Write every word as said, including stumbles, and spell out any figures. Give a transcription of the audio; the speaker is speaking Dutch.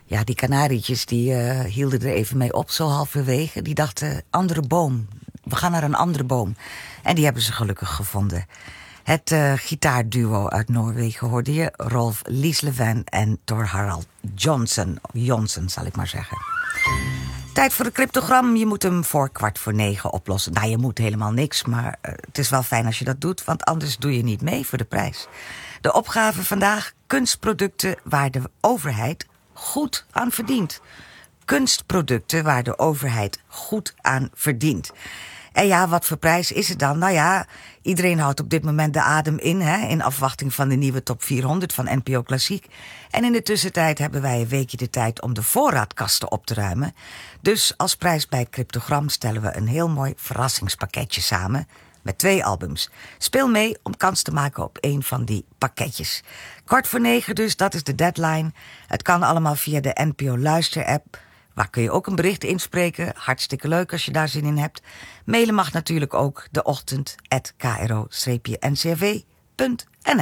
Ja, die kanarietjes die uh, hielden er even mee op, zo halverwege. Die dachten, andere boom. We gaan naar een andere boom. En die hebben ze gelukkig gevonden. Het uh, gitaarduo uit Noorwegen hoorde je. Rolf Liesleven en Thor Harald Johnson. Johnson, zal ik maar zeggen. Tijd voor de cryptogram. Je moet hem voor kwart voor negen oplossen. Nou, je moet helemaal niks, maar uh, het is wel fijn als je dat doet, want anders doe je niet mee voor de prijs. De opgave vandaag: kunstproducten waar de overheid goed aan verdient. Kunstproducten waar de overheid goed aan verdient. En ja, wat voor prijs is het dan? Nou ja, iedereen houdt op dit moment de adem in, hè, in afwachting van de nieuwe top vierhonderd van N P O Klassiek. En in de tussentijd hebben wij een weekje de tijd om de voorraadkasten op te ruimen. Dus als prijs bij Cryptogram stellen we een heel mooi verrassingspakketje samen met twee albums. Speel mee om kans te maken op één van die pakketjes. Kwart voor negen dus, dat is de deadline. Het kan allemaal via de N P O Luister-app. Waar kun je ook een bericht inspreken. Hartstikke leuk als je daar zin in hebt. Mailen mag natuurlijk ook deochtend at k r o n c r v punt n l.